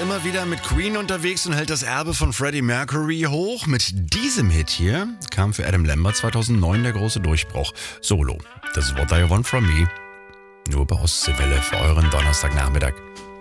immer wieder mit Queen unterwegs und hält das Erbe von Freddie Mercury hoch. Mit diesem Hit hier kam für Adam Lambert 2009 der große Durchbruch. Solo. Das ist What I Want From Me. Nur bei Ostseewelle für euren Donnerstagnachmittag.